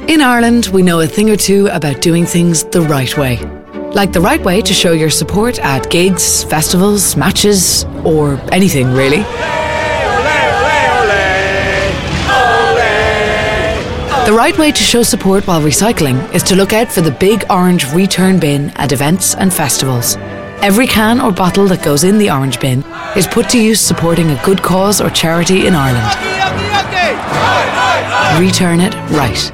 In Ireland, we know a thing or two about doing things the right way. Like the right way to show your support at gigs, festivals, matches, or anything really. The right way to show support while recycling is to look out for the big orange return bin at events and festivals. Every can or bottle that goes in the orange bin is put to use supporting a good cause or charity in Ireland. Return it right.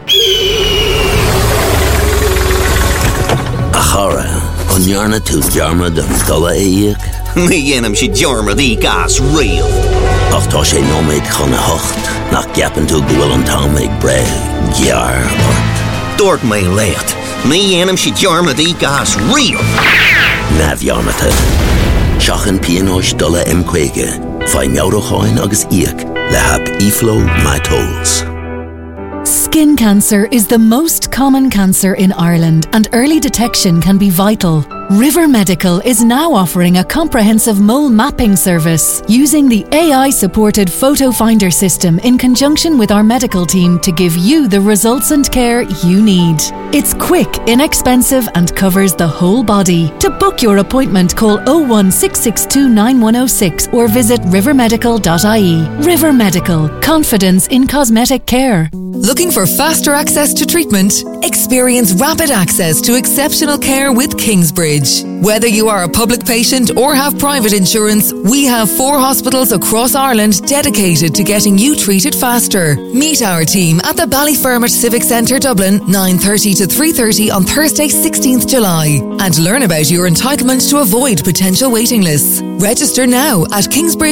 Achara, onjarna tu jarma de dolla eik. Mi jenem si jarma di gas real. Ach tá sé nóméid chuna hocht, nach gapan tú gwil an támig bre, jar or... Dort mé lecht. Mi jenem si jarma di gas real. Na bhearmata. Seachan pianóis dolla imquéige, fai meawrochain agus iach, le hab iflo my tolls. Skin cancer is the most common cancer in Ireland, and early detection can be vital. River Medical is now offering a comprehensive mole mapping service using the AI-supported photo finder system in conjunction with our medical team to give you the results and care you need. It's quick, inexpensive and covers the whole body. To book your appointment, call 01662 9106 or visit rivermedical.ie. River Medical. Confidence in cosmetic care. Looking for faster access to treatment? Experience rapid access to exceptional care with Kingsbridge. Whether you are a public patient or have private insurance, we have 4 hospitals across Ireland dedicated to getting you treated faster. Meet our team at the Ballyfermot Civic Centre Dublin, 9:30 to 3:30 on Thursday 16th July, and learn about your entitlement to avoid potential waiting lists. Register now at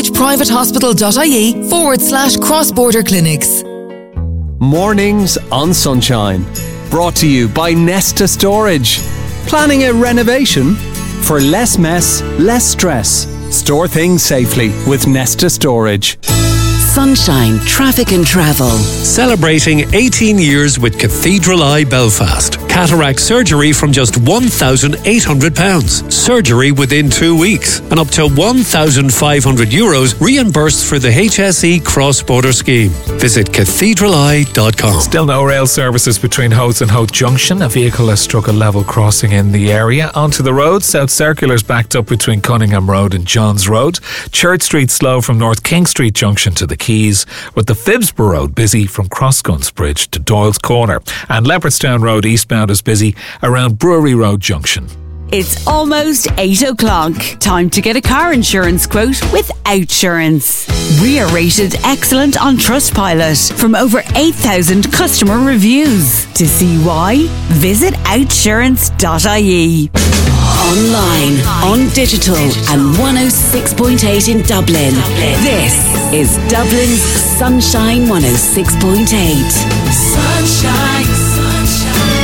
kingsbridgeprivatehospital.ie/cross-border clinics. Mornings on Sunshine. Brought to you by Nesta Storage. Planning a renovation? For less mess, less stress. Store things safely with Nesta Storage. Sunshine Traffic and Travel. Celebrating 18 years with Cathedral Eye Belfast. Cataract surgery from just £1,800. Surgery within 2 weeks. And up to €1,500 reimbursed for the HSE cross-border scheme. Visit cathedraleye.com. Still no rail services between Howth and Howth Junction. A vehicle has struck a level crossing in the area. Onto the road, South Circular's backed up between Cunningham Road and Johns Road. Church Street slow from North King Street Junction to the Keys, with the Phibsborough Road busy from Crossguns Bridge to Doyle's Corner, and Leopardstown Road eastbound is busy around Brewery Road Junction. It's almost 8 o'clock. Time to get a car insurance quote with Outsurance. We are rated excellent on Trustpilot from over 8,000 customer reviews. To see why, visit outsurance.ie. Online, on digital and 106.8 in Dublin. This is Dublin's Sunshine 106.8. Sunshine, sunshine,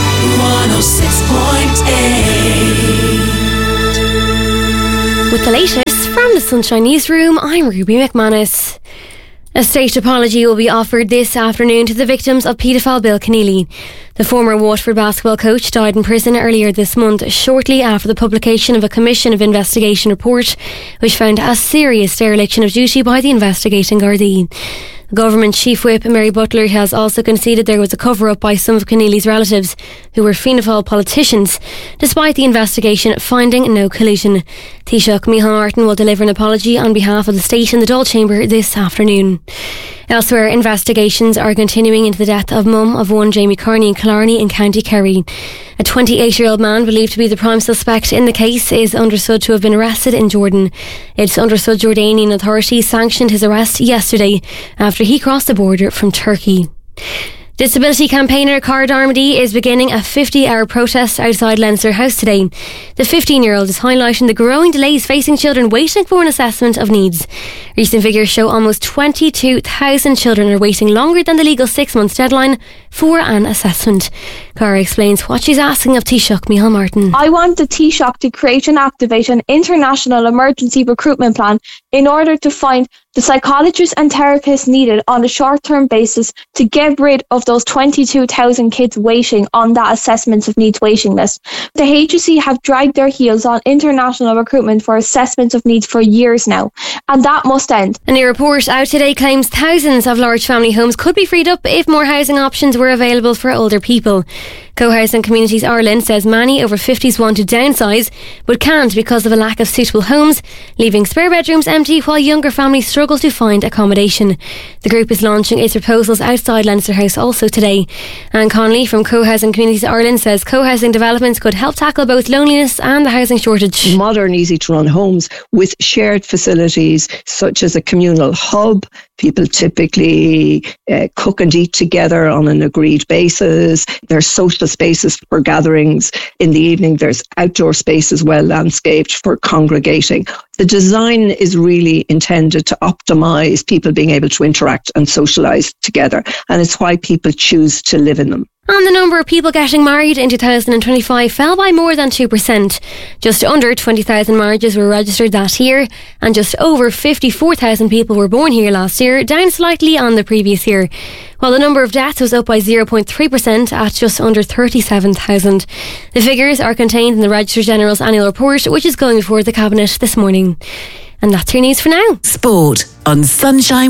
106.8. With the latest from the Sunshine Newsroom, I'm Ruby McManus. A state apology will be offered this afternoon to the victims of paedophile Bill Keneally. The former Waterford basketball coach died in prison earlier this month, shortly after the publication of a Commission of Investigation report, which found a serious dereliction of duty by the investigating Gardaí. The government chief whip, Mary Butler, has also conceded there was a cover-up by some of Keneally's relatives, who were Fianna Fáil politicians, despite the investigation finding no collusion. Taoiseach Micheál Martin will deliver an apology on behalf of the state in the Dáil Chamber this afternoon. Elsewhere, investigations are continuing into the death of mum of one Jamie Carney in Killarney in County Kerry. A 28-year-old man believed to be the prime suspect in the case is understood to have been arrested in Jordan. It's understood Jordanian authorities sanctioned his arrest yesterday after he crossed the border from Turkey. Disability campaigner Cara Darmody is beginning a 50-hour protest outside Leinster House today. The 15-year-old is highlighting the growing delays facing children waiting for an assessment of needs. Recent figures show almost 22,000 children are waiting longer than the legal 6 months deadline for an assessment. Cara explains what she's asking of Taoiseach Micheál Martin. I want the Taoiseach to create and activate an international emergency recruitment plan in order to find the psychologists and therapists needed on a short-term basis to get rid of those 22,000 kids waiting on that assessments of needs waiting list. The HSE have dragged their heels on international recruitment for assessments of needs for years now, and that must end. A new report out today claims thousands of large family homes could be freed up if more housing options were available for older people. Co-Housing Communities Ireland says many over 50s want to downsize but can't because of a lack of suitable homes, leaving spare bedrooms empty while younger families struggle to find accommodation. The group is launching its proposals outside Leinster House also today. Anne Connolly from Co-Housing Communities Ireland says co-housing developments could help tackle both loneliness and the housing shortage. Modern, easy-to-run homes with shared facilities such as a communal hub. People typically cook and eat together on an agreed basis. There's social spaces for gatherings in the evening. There's outdoor spaces well landscaped for congregating. The design is really intended to optimise people being able to interact and socialise together, and it's why people choose to live in them. And the number of people getting married in 2025 fell by more than 2%. Just under 20,000 marriages were registered that year, and just over 54,000 people were born here last year, down slightly on the previous year. While the number of deaths was up by 0.3% at just under 37,000. The figures are contained in the Registrar General's annual report, which is going before the Cabinet this morning. And that's your news for now. Sport on Sunshine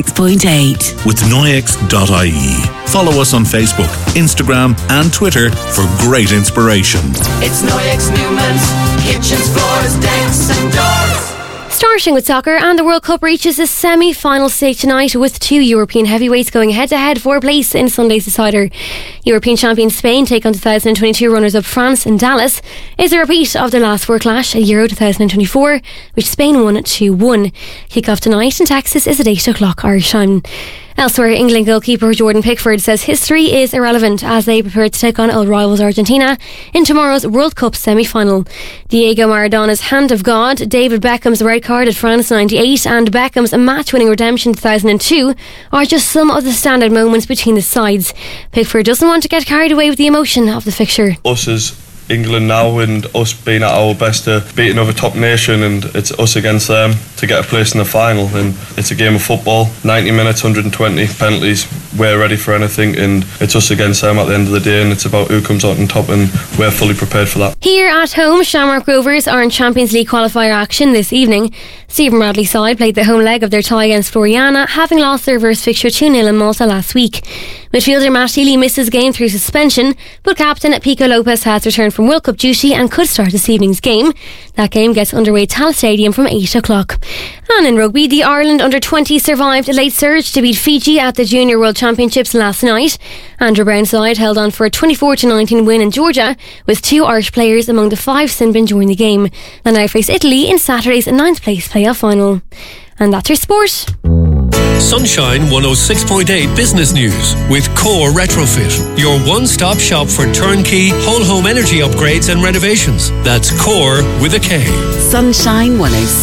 106.8. With Noyex.ie. Follow us on Facebook, Instagram and Twitter for great inspiration. It's Noyex Newman's kitchens, floors, decks and doors. Starting with soccer, and the World Cup reaches the semi-final stage tonight with two European heavyweights going head-to-head for a place in Sunday's decider. European champions Spain take on 2022 runners-up France in Dallas. It's a repeat of their last four clash at Euro 2024, which Spain won 2-1. Kick-off tonight in Texas is at 8 o'clock Irish time. Elsewhere, England goalkeeper Jordan Pickford says history is irrelevant as they prepare to take on old rivals Argentina in tomorrow's World Cup semi-final. Diego Maradona's hand of God, David Beckham's red card at France 98 and Beckham's match-winning redemption 2002 are just some of the standout moments between the sides. Pickford doesn't want to get carried away with the emotion of the fixture. Us as England now, and us being at our best to beat another top nation, and it's us against them to get a place in the final, and it's a game of football. 90 minutes, 120 penalties, we're ready for anything, and it's us against them at the end of the day, and it's about who comes out on top, and we're fully prepared for that. Here at home, Shamrock Rovers are in Champions League qualifier action this evening. Stephen Bradley's side played the home leg of their tie against Floriana, having lost their reverse fixture 2-0 in Malta last week. Midfielder Matt Healy misses game through suspension, but captain Pico Lopez has returned from World Cup duty and could start this evening's game. That game gets underway at Tallaght Stadium from 8 o'clock. And in rugby, the Ireland under-20 survived a late surge to beat Fiji at the Junior World Championships last night. Andrew Brown's side held on for a 24-19 win in Georgia, with two Irish players among the five sin bin during the game. They now face Italy in Saturday's 9th place playoff final. And that's your sport. Sunshine 106.8 Business News with Core Retrofit, your one-stop shop for turnkey whole home energy upgrades and renovations. That's Core with a K. Sunshine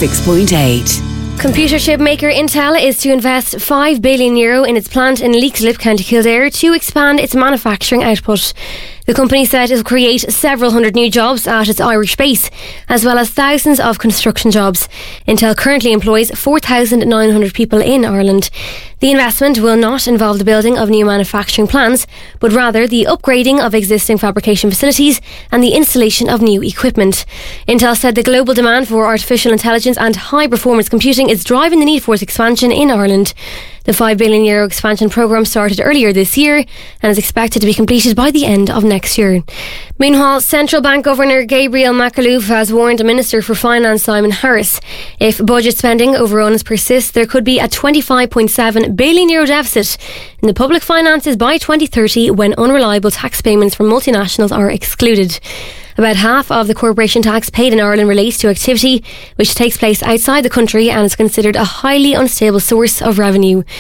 106.8. Computer chip maker Intel is to invest €5 billion in its plant in Leixlip, County Kildare, to expand its manufacturing output. The company said it will create several hundred new jobs at its Irish base, as well as thousands of construction jobs. Intel currently employs 4,900 people in Ireland. The investment will not involve the building of new manufacturing plants, but rather the upgrading of existing fabrication facilities and the installation of new equipment. Intel said the global demand for artificial intelligence and high-performance computing is driving the need for its expansion in Ireland. The €5 billion expansion programme started earlier this year and is expected to be completed by the end of next year. Meanwhile, Central Bank Governor Gabriel Makhlouf has warned the Minister for Finance Simon Harris if budget spending overruns persist, there could be a €25.7 billion deficit in the public finances by 2030 when unreliable tax payments from multinationals are excluded. About half of the corporation tax paid in Ireland relates to activity which takes place outside the country and is considered a highly unstable source of revenue.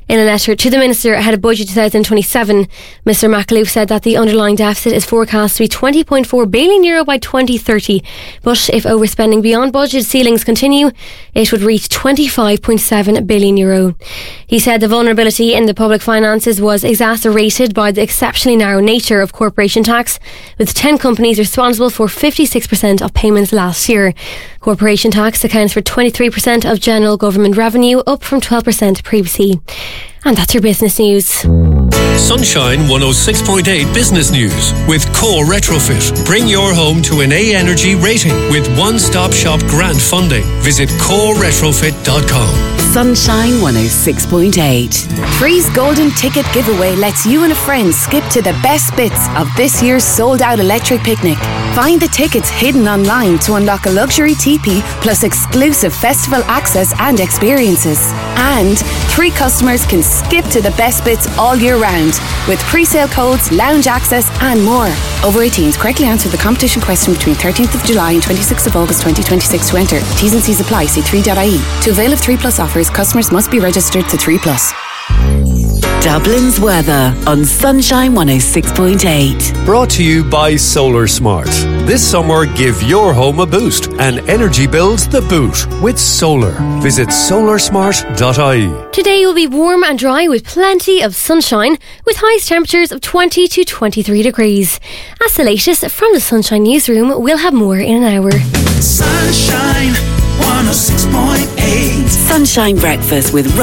In a letter to the Minister ahead of Budget 2027, Mr McAlew said that the underlying deficit is forecast to be €20.4 billion by 2030, but if overspending beyond budget ceilings continue, it would reach €25.7 billion. He said the vulnerability in the public finances was exacerbated by the exceptionally narrow nature of corporation tax, with 10 companies responsible for 56% of payments last year. Corporation tax accounts for 23% of general government revenue, up from 12% previously. And that's your business news. Sunshine 106.8 Business News with Core Retrofit. Bring your home to an A Energy rating with one-stop shop grant funding. Visit coreretrofit.com. Sunshine 106.8. Three's Golden Ticket Giveaway lets you and a friend skip to the best bits of this year's sold-out electric picnic. Find the tickets hidden online to unlock a luxury teepee plus exclusive festival access and experiences. And 3 customers can skip to the best bits all year round with pre-sale codes, lounge access and more. Over 18s, correctly answer the competition question between 13th of July and 26th of August 2026 to enter. T's and C's apply. See 3.ie. To avail of 3 Plus offers, customers must be registered to 3 Plus. Dublin's weather on Sunshine 106.8. Brought to you by Solar Smart. This summer, give your home a boost and energy bills the boot with solar. Visit solarsmart.ie. Today will be warm and dry with plenty of sunshine, with highest temperatures of 20 to 23 degrees. That's the latest from the Sunshine Newsroom. We'll have more in an hour. Sunshine 106.8. Sunshine Breakfast with